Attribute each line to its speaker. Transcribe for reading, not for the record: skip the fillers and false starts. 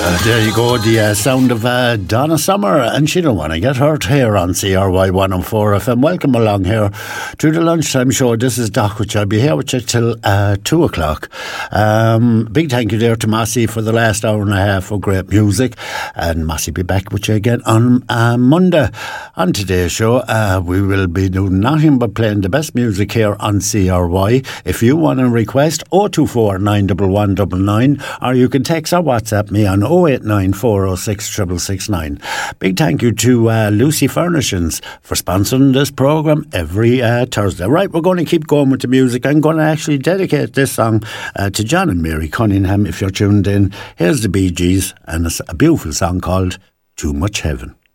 Speaker 1: There you go, the sound of Donna Summer, and she don't want to get hurt here on CRY 104 FM. Welcome along here to the lunchtime show. This is Doc, which I'll be here with you till 2 o'clock. Big thank you there to Massey for the last hour and a half of great music, and Massey be back with you again on Monday. On today's show, we will be doing nothing but playing the best music here on CRY. If you want to request, 024 911 or you can text or WhatsApp me on 089 406 669. Big thank you to Lucy Furnishings for sponsoring this programme every Thursday. Right, we're going to keep going with the music. I'm going to actually dedicate this song to John and Mary Cunningham if you're tuned in. Here's the Bee Gees, and it's a beautiful song called Too Much Heaven.